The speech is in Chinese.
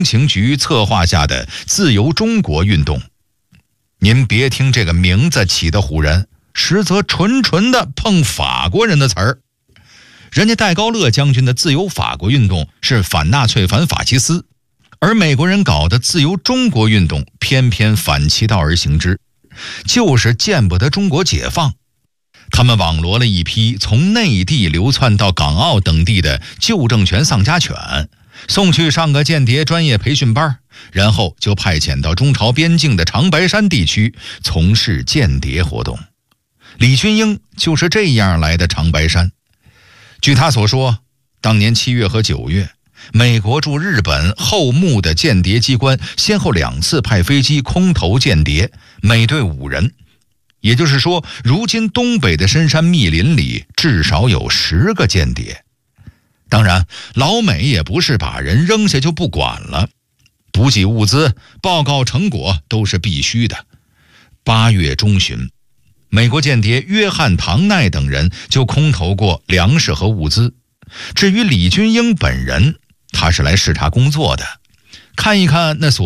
情局策划下的自由中国运动。您别听这个名字起得唬人，实则纯纯的碰法国人的词儿。人家戴高乐将军的自由法国运动是反纳粹反法西斯，而美国人搞的自由中国运动偏偏反其道而行之，就是见不得中国解放。他们网罗了一批从内地流窜到港澳等地的旧政权丧家犬，送去上个间谍专业培训班，然后就派遣到中朝边境的长白山地区从事间谍活动。李军英就是这样来的长白山。据他所说，当年7月和9月，美国驻日本后木的间谍机关先后2次派飞机空投间谍，每队5人。也就是说，如今东北的深山密林里至少有10个间谍。当然，老美也不是把人扔下就不管了，补给物资、报告成果都是必须的。8月中旬，美国间谍约翰·唐奈等人就空投过粮食和物资。至于李军英本人，他是来视察工作的，看一看那所